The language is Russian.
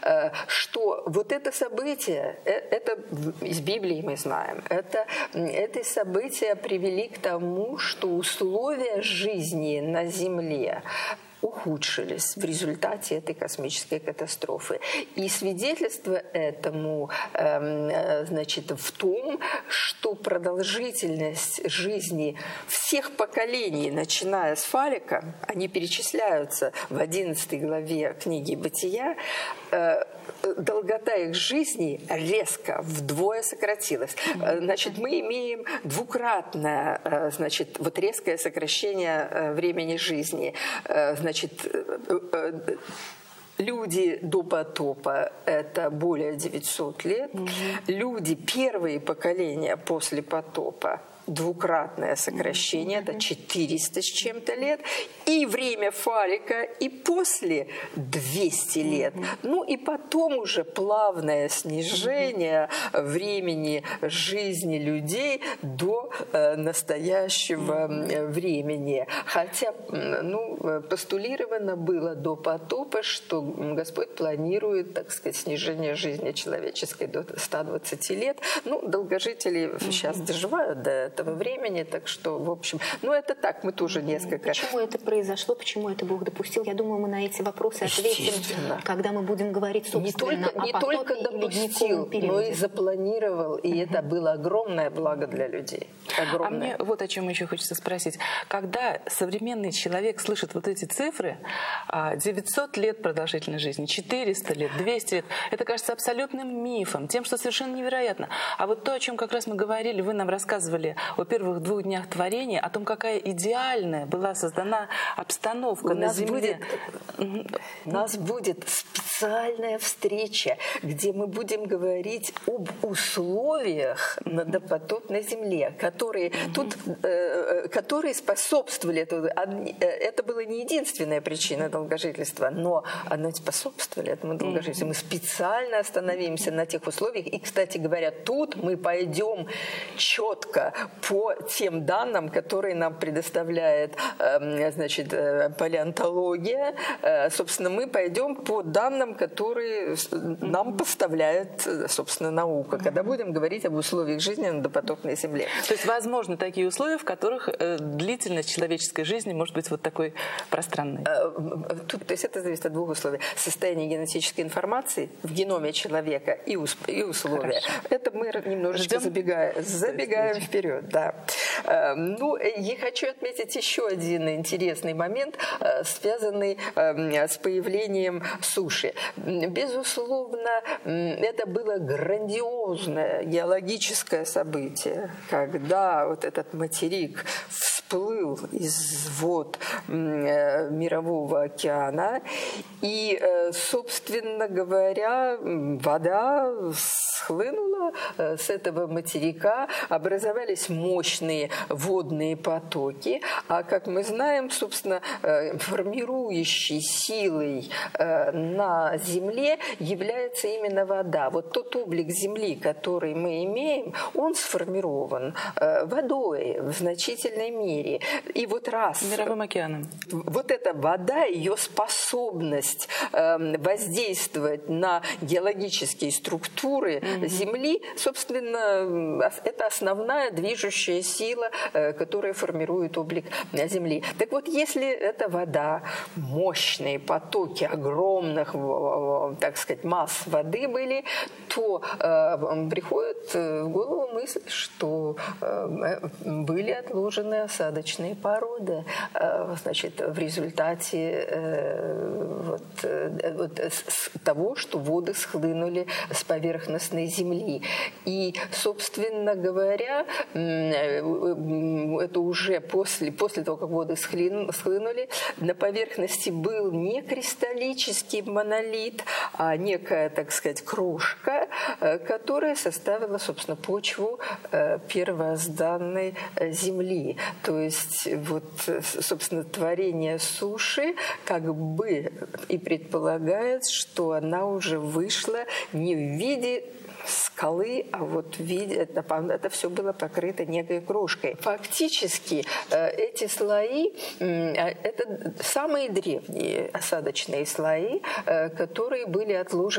что вот это событие, это из Библии мы знаем, эти события привели к тому, что условия жизни на Земле ухудшились в результате этой космической катастрофы. И свидетельство этому значит, в том, что продолжительность жизни всех поколений, начиная с Фалика, они перечисляются в 11 главе книги «Бытия», долгота их жизни резко вдвое сократилась. Значит, мы имеем двукратное, значит, вот резкое сокращение времени жизни. Значит, люди до потопа – это более 900 лет. Люди, первые поколения после потопа, двукратное сокращение, это 400 с чем-то лет, и время Фалика, и после 200 лет. Ну и потом уже плавное снижение времени жизни людей до настоящего времени. Хотя постулировано было до потопа, что Господь планирует, так сказать, снижение жизни человеческой до 120 лет. Ну, долгожители сейчас доживают до этого времени, так что, в общем, это так, мы тоже несколько... Почему это произошло, почему это Бог допустил? Я думаю, мы на эти вопросы ответим, когда мы будем говорить, собственно, не только допустил, но и запланировал, и это было огромное благо для людей. Огромное. А мне вот о чем еще хочется спросить. Когда современный человек слышит вот эти цифры, 900 лет продолжительной жизни, 400 лет, 200 лет, это кажется абсолютным мифом, тем, что совершенно невероятно. А вот то, о чем как раз мы говорили, вы нам рассказывали о первых 2 днях творения, о том, какая идеальная была создана обстановка на Земле. У нас будет специальная встреча, где мы будем говорить об условиях на допотопной Земле, которые способствовали. Это была не единственная причина долгожительства, но она способствовала этому долгожительству. Мы специально остановимся на тех условиях. И, кстати говоря, тут мы пойдем четко по тем данным, которые нам предоставляет, значит, палеонтология. Собственно, мы пойдем по данным, которые нам поставляет, собственно, наука, когда будем говорить об условиях жизни на допотопной Земле. То есть, возможно, такие условия, в которых длительность человеческой жизни может быть вот такой пространной? То есть это зависит от 2 условий. Состояние генетической информации в геноме человека и условия. Хорошо. Это мы немножечко забегаем вперед. Да. Я хочу отметить еще один интересный момент, связанный с появлением суши. Безусловно, это было грандиозное геологическое событие, когда вот этот материк всплыл из вод Мирового океана, и, собственно говоря, вода схлынула с этого материка, образовались мощные водные потоки, а, как мы знаем, собственно, формирующей силой на Земле является именно вода. Вот тот облик Земли, который мы имеем, он сформирован водой в значительной мере. И вот раз... Мировым океаном. Вот эта вода, ее способность воздействовать на геологические структуры Земли, собственно, это основная движущая сила, которая формирует облик Земли. Так вот, если эта вода, мощные потоки огромных, так сказать, масс воды были, то приходит в голову мысль, что были отложены осадочные породы, значит, в результате того, что воды схлынули с поверхностной земли. И, собственно говоря, это уже после того, как воды схлынули, на поверхности был не кристаллический монолит, а некая, так сказать, крошка, которая составила, собственно, почву первозданной земли. То есть, вот, собственно, творение суши как бы и предполагает, что она уже вышла не в виде скалы, а вот в виде, это все было покрыто некой крошкой. Фактически эти слои – это самые древние осадочные слои, которые были отложены